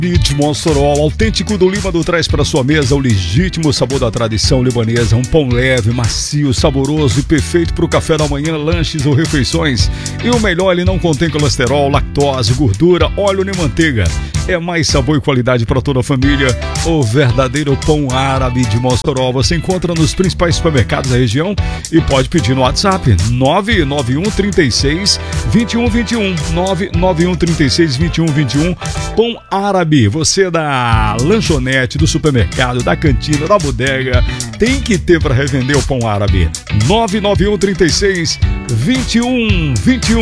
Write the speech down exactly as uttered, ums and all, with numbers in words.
De Mossoró, autêntico do Líbano, traz para sua mesa o legítimo sabor da tradição libanesa. Um pão leve, macio, saboroso e perfeito para o café da manhã, lanches ou refeições. E o melhor, ele não contém colesterol, lactose, gordura, óleo nem manteiga. É mais sabor e qualidade para toda a família. O verdadeiro pão árabe de Mossoró você encontra nos principais supermercados da região e pode pedir no WhatsApp nove nove um, três seis, dois um dois um, nove nove um, três seis, dois um dois um. Pão árabe. Você da lanchonete, do supermercado, da cantina, da bodega, tem que ter para revender o pão árabe. nove nove um, três seis, dois um dois um.